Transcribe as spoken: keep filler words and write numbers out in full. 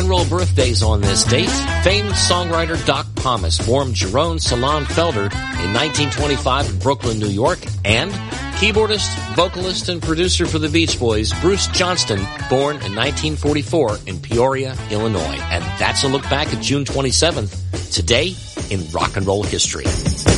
roll birthdays on this date. Famed songwriter Doc Pomus, born Jerome Salon Felder in nineteen twenty-five in Brooklyn, New York, and keyboardist, vocalist, and producer for the Beach Boys, Bruce Johnston, born in nineteen forty-four in Peoria, Illinois. And that's a look back at June twenty-seventh, today in rock and roll history.